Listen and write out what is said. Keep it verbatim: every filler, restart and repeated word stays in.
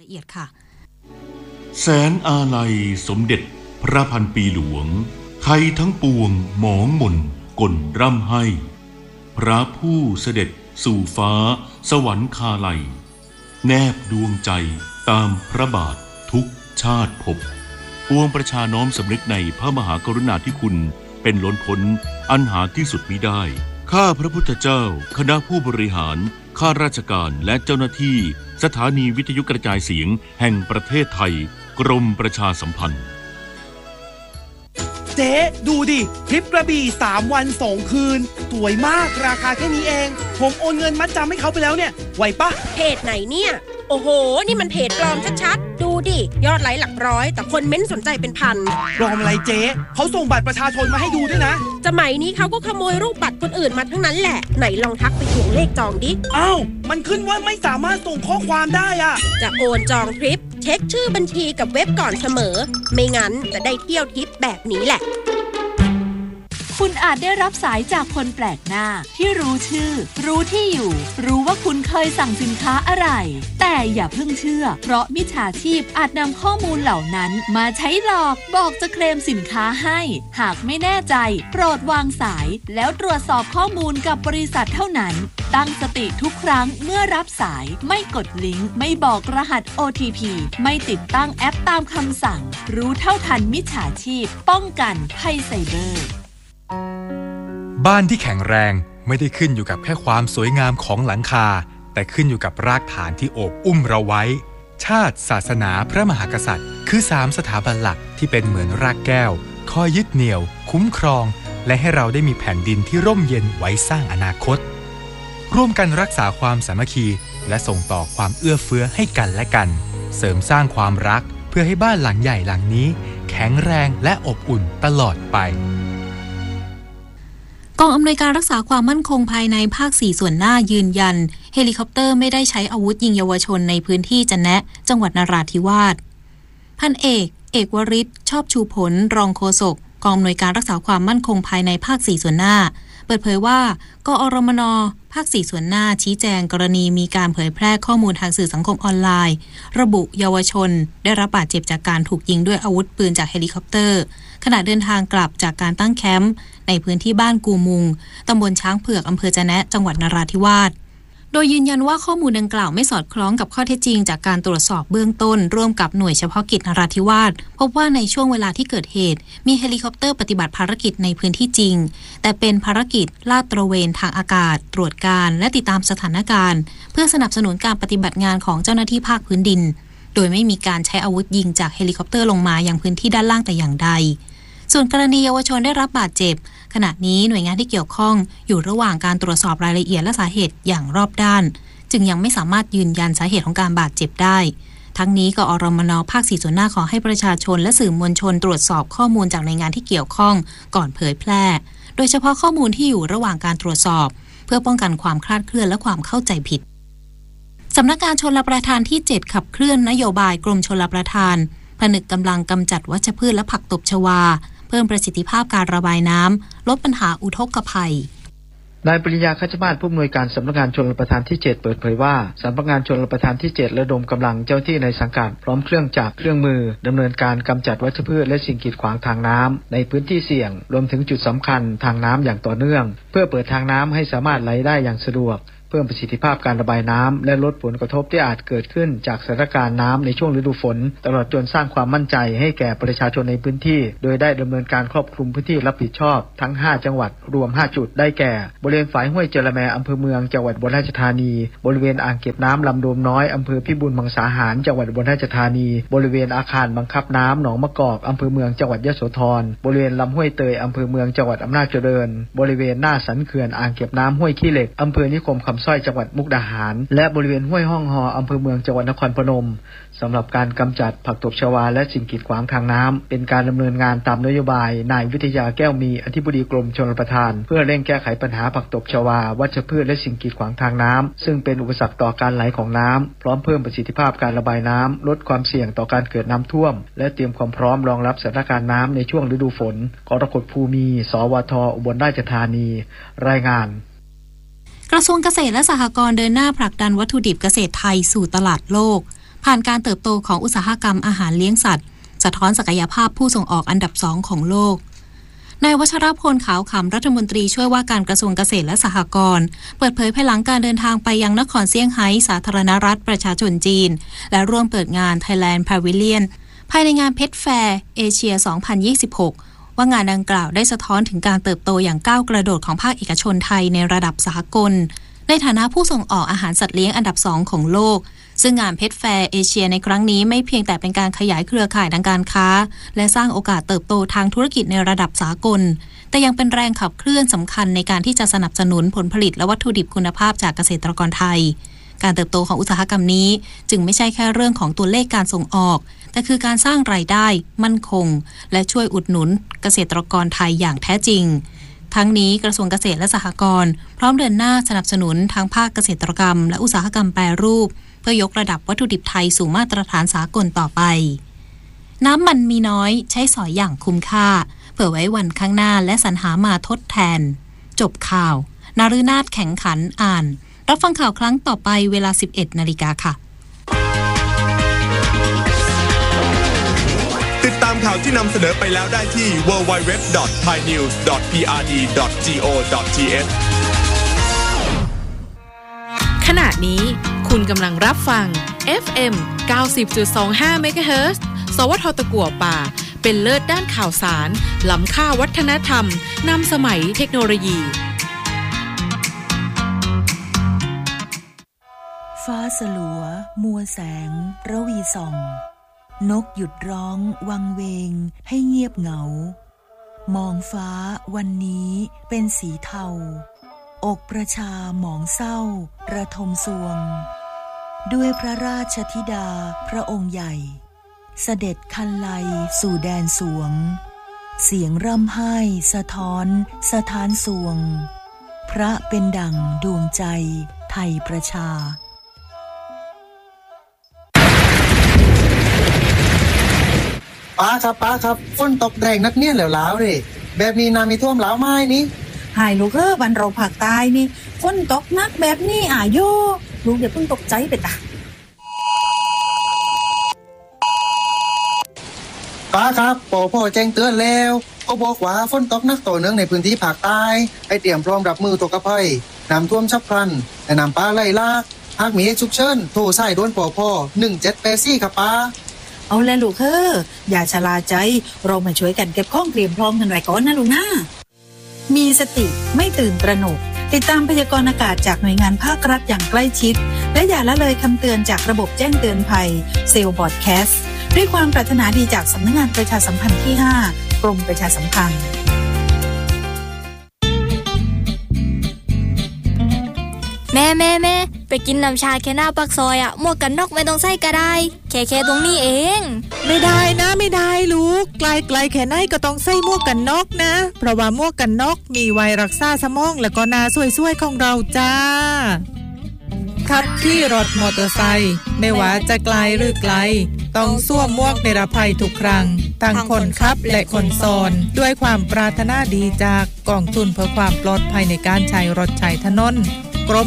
ละเอียดค่ะแสนอาลัยสมเด็จพระพันปีหลวงไทยทั้งปวงหมองหม่นก่นร่ำให้พระผู้เสด็จสู่ฟ้าสวรรคาลัยแนบดวงใจตามพระบาททุกชาติภพปวงประชาน้อมสำนึกในพระมหากรุณาธิคุณเป็นล้นพ้นอันหาที่สุดมิได้ข้าพระพุทธเจ้าคณะผู้บริหารข้าราชการและเจ้าหน้าที่สถานีวิทยุกระจายเสียงแห่งประเทศไทยกรมประชาสัมพันธ์เจ๊ดูดิทริปกระบี่สามวันสองคืนสวยมากราคาแค่นี้เองผมโอนเงินมัดจำให้เขาไปแล้วเนี่ยไหวปะเพจไหนเนี่ยโอ้โหนี่มันเพจปลอมชัดๆดูดิยอดไลค์หลักร้อยแต่คนเม้นสนใจเป็นพันปลอมอะไรเจ๊เขาส่งบัตรประชาชนมาให้ดูด้วยนะสมัยนี้เขาก็ขโมยรูปบัตรคนอื่นมาทั้งนั้นแหละไหนลองทักไปทวงเลขจองดิอ้าวมันขึ้นว่าไม่สามารถส่งข้อความได้อะจะโอนจองทริปเช็คชื่อบัญชีกับเว็บก่อนเสมอไม่งั้นจะได้เที่ยวทริปแบบนี้แหละคุณอาจได้รับสายจากคนแปลกหน้าที่รู้ชื่อรู้ที่อยู่รู้ว่าคุณเคยสั่งสินค้าอะไรแต่อย่าเพิ่งเชื่อเพราะมิจฉาชีพอาจนำข้อมูลเหล่านั้นมาใช้หลอกบอกจะเคลมสินค้าให้หากไม่แน่ใจโปรดวางสายแล้วตรวจสอบข้อมูลกับบริษัทเท่านั้นตั้งสติทุกครั้งเมื่อรับสายไม่กดลิงก์ไม่บอกรหัส โอ ที พี ไม่ติดตั้งแอปตามคำสั่งรู้เท่าทันมิจฉาชีพป้องกันภัยไซเบอร์บ้านที่แข็งแรงไม่ได้ขึ้นอยู่กับแค่ความสวยงามของหลังคาแต่ขึ้นอยู่กับรากฐานที่โอบอุ้มเราไว้ชาติศาสนาพระมหากษัตริย์คือสามสถาบันหลักที่เป็นเหมือนรากแก้วคอยยึดเหนี่ยวคุ้มครองและให้เราได้มีแผ่นดินที่ร่มเย็นไว้สร้างอนาคตร่วมกันรักษาความสามัคคีและส่งต่อความเอื้อเฟื้อให้กันและกันเสริมสร้างความรักเพื่อให้บ้านหลังใหญ่หลังนี้แข็งแรงและอบอุ่นตลอดไปกองอำนวยการรักษาความมั่นคงภายในภาคสี่ส่วนหน้ายืนยันเฮลิคอปเตอร์ไม่ได้ใช้อาวุธยิงเยาวชนในพื้นที่จะแนะจังหวัดนราธิวาสพันเอกเอกวริศชอบชูผลรองโฆษกกองอำนวยการรักษาความมั่นคงภายในภาคสี่ส่วนหน้าเปิดเผยว่ากอรมนภาคสี่ส่วนหน้าชี้แจงกรณีมีการเผยแพร่ข้อมูลทางสื่อสังคมออนไลน์ระบุเยาวชนได้รับบาดเจ็บจากการถูกยิงด้วยอาวุธปืนจากเฮลิคอปเตอร์ขณะเดินทางกลับจากการตั้งแคมป์ในพื้นที่บ้านกูมุงตำบลช้างเผือกอำเภอจะแนะจังหวัดนราธิวาสโดยยืนยันว่าข้อมูลดังกล่าวไม่สอดคล้องกับข้อเท็จจริงจากการตรวจสอบเบื้องต้นร่วมกับหน่วยเฉพาะกิจนราธิวาสพบว่าในช่วงเวลาที่เกิดเหตุมีเฮลิคอปเตอร์ปฏิบัติภารกิจในพื้นที่จริงแต่เป็นภารกิจลาดตระเวนทางอากาศตรวจการและติดตามสถานการณ์เพื่อสนับสนุนการปฏิบัติงานของเจ้าหน้าที่ภาคพื้นดินโดยไม่มีการใช้อาวุธยิงจากเฮลิคอปเตอร์ลงมายังพื้นที่ด้านล่างแต่อย่างใดส่วนกรณีเยาวชนได้รับบาดเจ็บขณะนี้หน่วยงานที่เกี่ยวข้องอยู่ระหว่างการตรวจสอบรายละเอียดและสาเหตุอย่างรอบด้านจึงยังไม่สามารถยืนยันสาเหตุของการบาดเจ็บได้ทั้งนี้กอรมนภาคสี่ส่วนหน้าขอให้ประชาชนและสื่อมวลชนตรวจสอบข้อมูลจากหน่วยงานที่เกี่ยวข้องก่อนเผยแพร่โดยเฉพาะข้อมูลที่อยู่ระหว่างการตรวจสอบเพื่อป้องกันความคลาดเคลื่อนและความเข้าใจผิดสำนักงานชลประทานที่เจ็ดขับเคลื่อนนโยบายกรมชลประทานผนึกกำลังกำจัดวัชพืชและผักตบชวาเพิ่มประสิทธิภาพการระบายน้ำลดปัญหาอุทกภัยนายปริญญาคัจมาศผู้อำนวยการสำนักงานชลประทานที่เจ็ดเปิดเผยว่าสำนักงานชลประทานที่เจ็ดระดมกำลังเจ้าที่ในสังกัดพร้อมเครื่องจักรเครื่องมือดำเนินการกำจัดวัชพืชและสิ่งกีดขวางทางน้ำในพื้นที่เสี่ยงรวมถึงจุดสำคัญทางน้ำอย่างต่อเนื่องเพื่อเปิดทางน้ำให้สามารถไหลได้อย่างสะดวกเพิ่มประสิทธิภาพการระบายน้ำและลดผลกระทบที่อาจเกิดขึ้นจากสถานการณ์น้ำในช่วงฤดูฝนตลอดจนสร้างความมั่นใจให้แก่ประชาชนในพื้นที่โดยได้ดำเนินการครอบคลุมพื้นที่รับผิดชอบทั้งห้าจังหวัดรวมห้าจุดได้แก่บริเวณฝายห้วยเจรแมอำเภอเมืองจังหวัดอุบลราชธานีบริเวณอ่างเก็บน้ำลำโดมน้อยอำเภอพิบูลมังสาหารจังหวัดอุบลราชธานีบริเวณอาคารบังคับน้ำหนองมะกอกอำเภอเมืองจังหวัดยโสธรบริเวณลำห้วยเตยอำเภอเมืองจังหวัดอำนาจเจริญบริเวณหน้าสันเขื่อนอ่างเก็บน้ำห้วยขี้เหล็กอำเภอนิคมคำสร้อยจังหวัดมุกดาหารและบริเวณห้วยห้องหออำเภอเมืองจังหวัดนครพนมสำหรับการกำจัดผักตบชวาและสิ่งกีดขวางทางน้ำเป็นการดำเนินงานตามนโยบายนายวิทยาแก้วมีอธิบดีกรมชลประทานเพื่อเร่งแก้ไขปัญหาผักตบชวาวัชพืชและสิ่งกีดขวางทางน้ำซึ่งเป็นอุปสรรคต่อการไหลของน้ำพร้อมเพิ่มประสิทธิภาพการระบายน้ำลดความเสี่ยงต่อการเกิดน้ำท่วมและเตรียมความพร้อมรองรับสถานการณ์น้ำในช่วงฤดูฝนกรกฎภูมิสวทอุบลราชธานีรายงานกระทรวงเกษตรและสหกรณ์เดินหน้าผลักดันวัตถุดิบเกษตรไทยสู่ตลาดโลกผ่านการเติบโตของอุตสาหกรรมอาหารเลี้ยงสัตว์สะท้อนศักยภาพผู้ส่งออกอันดับสองของโลกนายวัชรพลขาวขำรัฐมนตรีช่วยว่าการกระทรวงเกษตรและสหกรณ์เปิดเผยภายหลังการเดินทางไปยังนครเซี่ยงไฮ้สาธารณรัฐประชาชนจีนและร่วมเปิดงาน Thailand Pavilion ภายในงานเพชรแฟร์เอเชีย สองพันยี่สิบหก ว่างานดังกล่าวได้สะท้อนถึงการเติบโตอย่างก้าวกระโดดของภาคเอกชนไทยในระดับสากลในฐานะผู้ส่งออกอาหารสัตว์เลี้ยงอันดับสองของโลกซึ่งงานเพชรแฟร์เอเชียในครั้งนี้ไม่เพียงแต่เป็นการขยายเครือข่ายทางการค้าและสร้างโอกาสเติบโตทางธุรกิจในระดับสากลแต่ยังเป็นแรงขับเคลื่อนสำคัญในการที่จะสนับสนุนผลผลิตและวัตถุดิบคุณภาพจากเกษตรกรไทยการเติบโตของอุตสาหกรรมนี้จึงไม่ใช่แค่เรื่องของตัวเลขการส่งออกแต่คือการสร้างรายได้มั่นคงและช่วยอุดหนุนเกษตรกรไทยอย่างแท้จริงทั้งนี้กระทรวงเกษตรและสหกรณ์พร้อมเดินหน้าสนับสนุนทั้งภาคเกษตรกรรมและอุตสาหกรรมแปรรูปเพื่อยกระดับวัตถุดิบไทยสู่มาตรฐานสากลต่อไปน้ำมันมีน้อยใช้สอยอย่างคุ้มค่าเผื่อไว้วันข้างหน้าและสรรหามาทดแทนจบข่าวนาฤนาถแข็งขันอ่านรับฟังข่าวครั้งต่อไปเวลา สิบเอ็ดนาฬิกาค่ะติดตามข่าวที่นำเสนอไปแล้วได้ที่ ดับเบิลยู ดับเบิลยู ดับเบิลยู ดอท ไทยนิวส์ ดอท พี อาร์ ดี ดอท จี โอ ดอท ที เอชขณะนี้คุณกำลังรับฟัง เอฟ เอ็ม เก้าสิบจุดสองห้า เมกะเฮิรตซ์ สวท ตะกั่วป่าเป็นเลิศด้านข่าวสารล้ำค่าวัฒนธรรมนำสมัยเทคโนโลยีฟ้าสลัวมัวแสงระวีส่องนกหยุดร้องวังเวงให้เงียบเหงามองฟ้าวันนี้เป็นสีเทาอกประชาหมองเศร้าระทมสวงด้วยพระราชธิดาพระองค์ใหญ่เสด็จคันไลสู่แดนสวงเสียงร่ำไห้สะท้อนสถานสวงพระเป็นดั่งดวงใจไทยประชาป้าครับป้าครับฝนตกแรงนักเนี่ยแล้วล้าวเลยแบบนี้น้ำมีท่วมล้าวไม้นี่หายลูกเอ้อบ้านเราภาคใต้นี่ฝนตกหนักแบบนี้อ่ะโยลูกอย่าเพิ่งตกใจไปตาป้าครับปอพ่อแจ้งเตือนแล้วก็บอกว่าฝนตกหนักต่อเนื่องในพื้นที่ภาคใต้ให้เตรียมพร้อมรับมือตกกระภัยน้ำท่วมฉับพลันและน้ำป่าไหลหลากหากมีเหตุฉุกเฉินโทรสายด่วนปอพ่อหนึ่งเจ็ดแปดสี่ครับป้าเอาแลลูกเอ้ออย่าชะล่าใจเรามาช่วยกันเก็บของเตรียมพร้อมกันไว้ก่อนนะลูกนะมีสติไม่ตื่นตระหนกติดตามพยากรณ์อากาศจากหน่วยงานภาครัฐอย่างใกล้ชิดและอย่าละเลยคำเตือนจากระบบแจ้งเตือนภัยเซลล์บอดแคสต์ด้วยความปรารถนาดีจากสำนักงานประชาสัมพันธ์ที่ห้ากรมประชาสัมพันธ์แม่แม่แม่ไปกินน้ำชาแค่หน้าปากซอยอะหมวกกันน็อกไม่ต้องใส่ก็ได้แค่แค่ตรงนี้เองไม่ได้นะไม่ได้ลูกไกลไกลแค่ไหนก็ต้องใส่หมวกกันน็อกนะเพราะว่าหมวกกันน็อกมีไว้รักษาสมองและก็หน้าสวยๆของเราจ้าขับขี่รถมอเตอร์ไซค์ไม่ว่าจะไกลหรือไกลต้องสวมหมวกนิรภัยทุกครั้งทั้งคนขับและคนซ้อนด้วยความปรารถนาดีจากกองทุนเพื่อความปลอดภัยในการใช้รถใช้ถนน